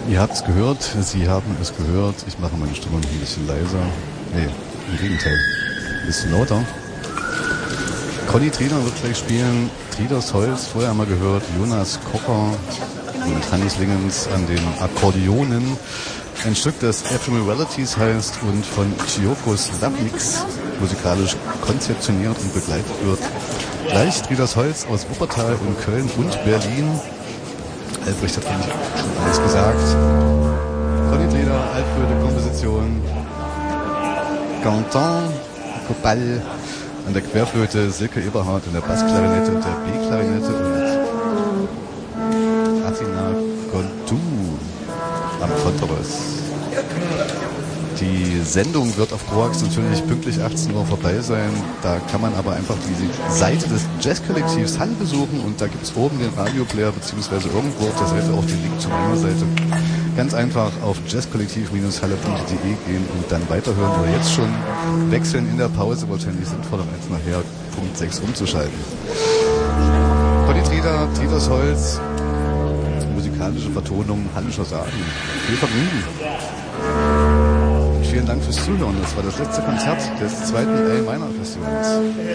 Ihr habt es gehört, Sie haben es gehört. Ich mache meine Stimme noch ein bisschen leiser. Nee, im Gegenteil. Ein bisschen lauter. Conny Trieder wird gleich spielen. Trieders Holz, vorher haben wir gehört. Jonas Kocher und Hannes Lingens an den Akkordeonen. Ein Stück, das Ephemeralities heißt und von Chioko Slavniks musikalisch konzeptioniert und begleitet wird. Gleich Trieders Holz aus Wuppertal und Köln und Berlin. Albrecht hat eigentlich schon alles gesagt. Conny Trieder, altgrüne Komposition. Quentin Copal an der Querflöte, Silke Eberhardt an der Bassklarinette und der B-Klarinette und Athina Kontu am Kontrabass. Die Sendung wird auf Koax natürlich pünktlich 18 Uhr vorbei sein. Da kann man aber einfach die Seite des Jazzkollektivs Halle besuchen und da gibt es oben den Radioplayer beziehungsweise irgendwo auf der Seite auch den Link zu meiner Seite. Ganz einfach auf jazzkollektiv-halle.de gehen und dann weiterhören oder jetzt schon wechseln in der Pause. Wahrscheinlich sinnvoller als nachher Punkt 6 umzuschalten. Conny Trieder, Trieders Holz, musikalische Vertonung, Hallischer Sagen. Viel Vergnügen. Vielen Dank fürs Zuhören. Das war das letzte Konzert des zweiten A-Minor-Festivals.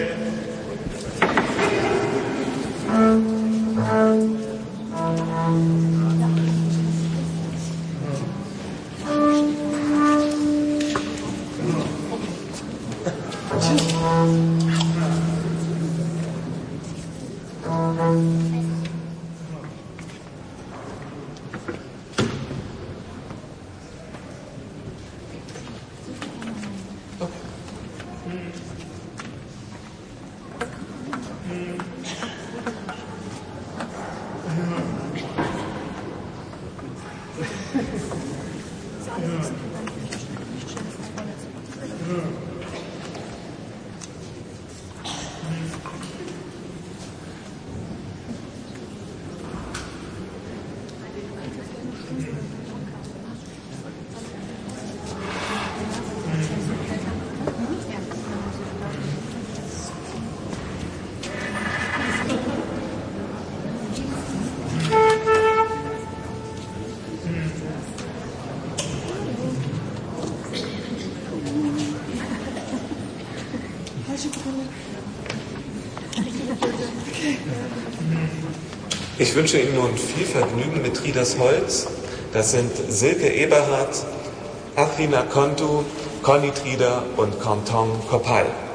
Ich wünsche Ihnen nun viel Vergnügen mit Trieders Holz. Das sind Silke Eberhardt, Athina Kontu, Conny Trieder und Quentin Copal.